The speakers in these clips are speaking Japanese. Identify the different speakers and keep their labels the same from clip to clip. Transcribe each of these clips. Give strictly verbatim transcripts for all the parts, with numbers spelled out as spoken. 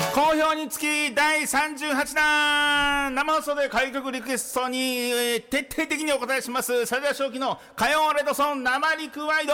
Speaker 1: 好評につきだいさんじゅうはちだん生放送で開局リクエストに、えー、徹底的にお答えします。それでは正気の火曜レッドソン生リクワイド。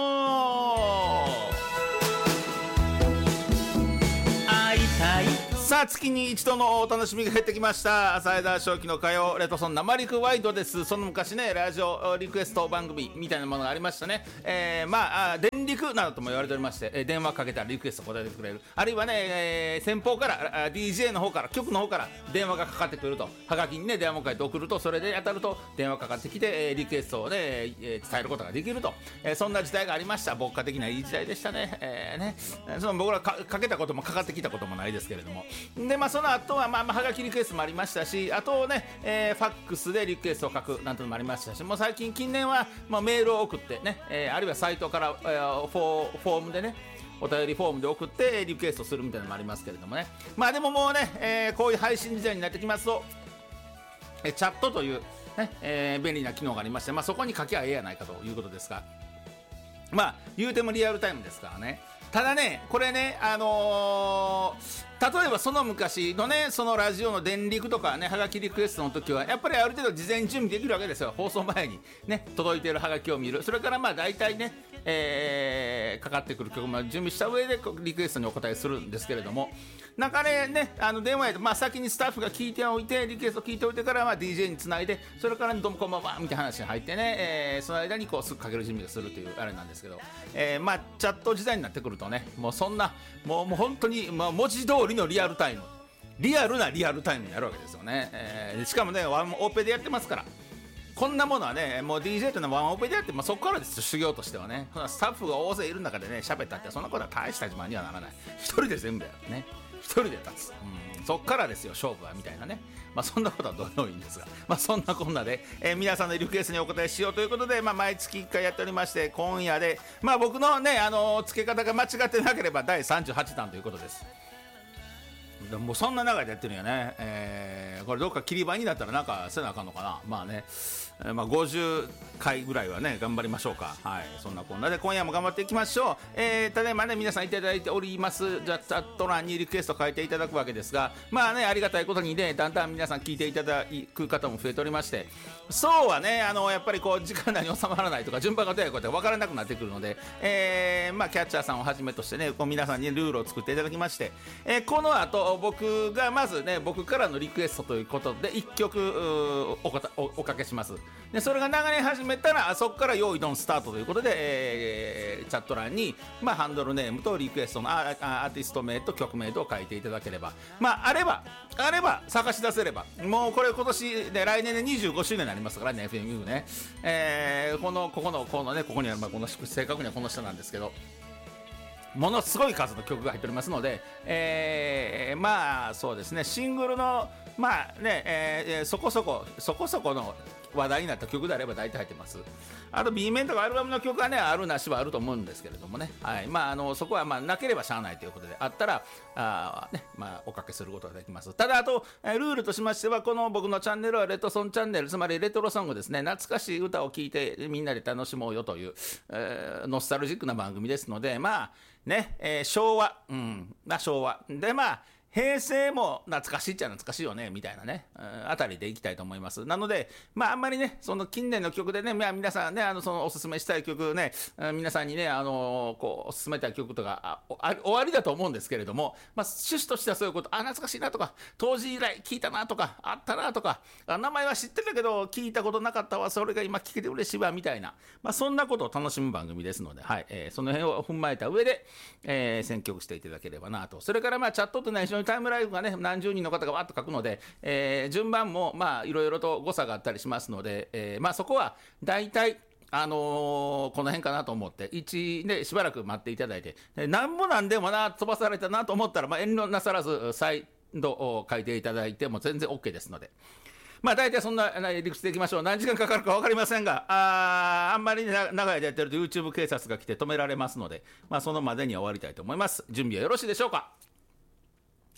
Speaker 1: 会いたい。さあ月に一度のお楽しみが減ってきました。朝枝正気の火曜レッドソン生リクワイドです。その昔ねラジオリクエスト番組みたいなものがありましたね。えー、まあ電力などとも言われておりまして、えー、電話かけたらリクエスト答えてくれる、あるいはね、えー、先方から ディージェー の方から局の方から電話がかかってくると、はがきにね電話を書いて送ると、それで当たると電話かかってきて、えー、リクエストをね、えー、伝えることができると、えー、そんな時代がありました。牧歌的ないい時代でしたね。えー、ねその僕ら か, かけたこともかかってきたこともないですけれども、でまあその後はまあまあはがきリクエストもありましたし、あとね、えー、ファックスでリクエストを書くなんてのもありましたし、もう最近近年はまあメールを送ってね、えー、あるいはサイトから、えー、フォー、フォームでねお便りフォームで送ってリクエストするみたいなのもありますけれどもね。まあでももうね、えー、こういう配信時代になってきますと、えー、チャットという、ねえー、便利な機能がありまして、まあ、そこに書きゃええやないかということですが、まあ言うてもリアルタイムですからね。ただねこれねあのー、例えばその昔のねそのラジオの電力とかねはがきリクエストの時はやっぱりある程度事前に準備できるわけですよ。放送前にね届いているはがきを見る、それからまあ大体ね、えー、かかってくる曲も準備した上でリクエストにお答えするんですけれども、なんかねねあの電話やと、まあ、先にスタッフが聞いておいてリクエスト聞いておいてから、まあ、ディージェー につないで、それからどうもこんばんはみたいな話に入ってね、えー、その間にこうすぐかける準備をするというあれなんですけど、えー、まあチャット時代になってくるとねもうそんなもう、もう本当に、まあ、文字通りのリアルタイムリアルなリアルタイムになるわけですよね。えー、しかもねワンオペでやってますから、こんなものはねもう ディージェー というのはワンオペでやって、まあ、そこからですよ修行としてはね。スタッフが大勢いる中でね喋ったってそんなことは大した自慢にはならない。一人で全部やるね、一人で立つ、うん、そっからですよ勝負はみたいなね。まあそんなことはどうでもいいんですが、まあそんなこんなで、えー、皆さんのリクエストにお答えしようということで、まあ毎月いっかいやっておりまして、今夜でまあ僕のねあのー、付け方が間違ってなければだいさんじゅうはちだんということです。もうそんな長いでやってるんやね。えー、これどっか切り板になったらなんかせなあかんのかな。まあね、えー、まあごじゅっかいぐらいはね頑張りましょうか。はい、そんなこんなで今夜も頑張っていきましょう。えー、ただいまね皆さんいただいておりますじゃチャット欄にリクエスト書いていただくわけですが、まあねありがたいことにねだんだん皆さん聞いていただく方も増えておりまして、そうはねあのやっぱりこう時間内に収まらないとか順番がどうやこうやって分からなくなってくるので、えー、まあキャッチャーさんをはじめとしてねこう皆さんにルールを作っていただきまして、えー、この後僕がまずね僕からのリクエストということでいっきょく お, かお, おかけします。でそれが流れ始めたらそこから用意ドンスタートということで、えー、チャット欄に、まあ、ハンドルネームとリクエストのアーティスト名と曲名と書いていただければ、まああればあれば探し出せれば、もうこれ今年で来年でにじゅうごしゅうねんになりますからね エフエムユー ね、えー、このここのこのねここには、まあ、この正確にはこの下なんですけどものすごい数の曲が入っておりますので、えー、まあそうですねシングルのまあね、えー、そこそこそこそこの話題になった曲であれば大体入ってます。あと B 面とかアルバムの曲はねあるなしはあると思うんですけれどもね、はい、まああのそこはまあなければしゃあないということであったらあ、ねまあ、おかけすることができます。ただあとルールとしましてはこの僕のチャンネルはレトソンチャンネル、つまりレトロソングですね、懐かしい歌を聴いてみんなで楽しもうよという、えー、ノスタルジックな番組ですので、まあね、えー、昭和、うん、まあ昭和でまあ平成も懐かしいっちゃ懐かしいよねみたいなね、うん、あたりでいきたいと思います。なのでまああんまりねその近年の曲でね、まあ、皆さんねあのそのおすすめしたい曲ね、皆さんにねあのこうおすすめたい曲とかああ終わりだと思うんですけれども、まあ、趣旨としてはそういうこと、あ懐かしいなとか当時以来聞いたなとかあったなとかあ名前は知ってたけど聞いたことなかったわ、それが今聞けて嬉しいわみたいな、まあ、そんなことを楽しむ番組ですので、はいえー、その辺を踏まえた上で、えー、選曲していただければなと。それからまあチャットとね非常にタイムライフがね何十人の方がわっと書くので、えー、順番もまあいろいろと誤差があったりしますので、えー、まあそこは大体あのー、この辺かなと思っていちでしばらく待っていただいて、なんもなんでもな飛ばされたなと思ったら、まあ、遠慮なさらず再度書いていただいても全然 OK ですので、まあ大体そんな理屈でいきましょう。何時間かかるか分かりませんが、あ, あんまり長い間やってると YouTube 警察が来て止められますので、まあそのまでには終わりたいと思います。準備はよろしいでしょうか。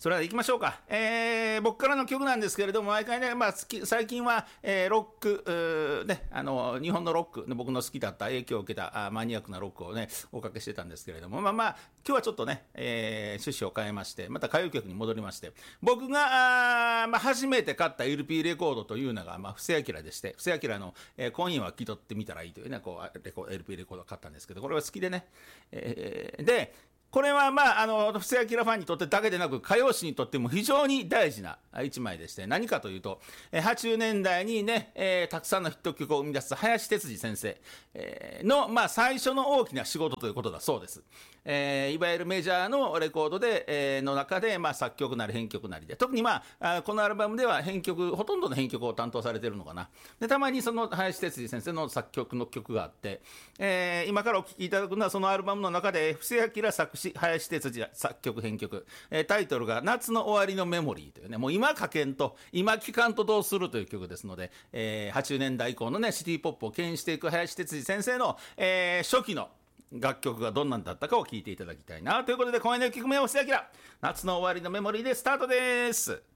Speaker 1: それでは行きましょうか。えー、僕からの曲なんですけれども、毎回ね、まあ、好き最近は、えー、ロック、ーね、あの日本のロック、僕の好きだった影響を受けたあマニアックなロックをねおかけしてたんですけれども、まあまあ今日はちょっとね、えー、趣旨を変えましてまた歌謡曲に戻りまして、僕があ、まあ、初めて買った エルピー レコードというのが、まあ、布施明でして、布施明の、えー、今夜は聴き取ってみたらいいというね、こうレコ エルピー レコードを買ったんですけど、これは好きでね、えー、でこれはまああの布施明ファンにとってだけでなく歌謡史にとっても非常に大事な一枚でして、何かというとはちじゅうねんだいにね、えー、たくさんのヒット曲を生み出す林哲司先生、えー、の、まあ、最初の大きな仕事ということだそうです。えー、いわゆるメジャーのレコードで、えー、の中で、まあ、作曲なり編曲なりで、特に、まあ、あこのアルバムでは編曲ほとんどの編曲を担当されているのかな。でたまにその林哲司先生の作曲の曲があって、えー、今からお聴きいただくのはそのアルバムの中で布施明作詞林哲司作曲編曲、えー、タイトルが夏の終わりのメモリーというね、もう今書けんと今聴かんとどうするという曲ですので、えー、はちじゅうねんだい以降のねシティポップを牽引していく林哲司先生の、えー、初期の楽曲がどんなんだったかを聴いていただきたいなということで、今夜のいっきょくめは布施明夏の終わりのメモリーでスタートです。